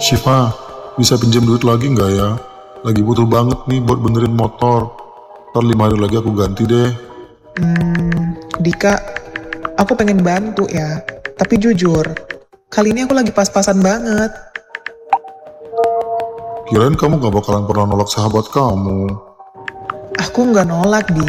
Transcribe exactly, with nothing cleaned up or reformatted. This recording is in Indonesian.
Syifa, bisa pinjam duit lagi nggak ya? Lagi butuh banget nih buat benerin motor. Ntar lima hari lagi aku ganti deh. Hmm, Dika, aku pengen bantu ya. Tapi jujur, kali ini aku lagi pas-pasan banget. Kirain kamu gak bakalan pernah nolak sahabat kamu. Aku nggak nolak, Di.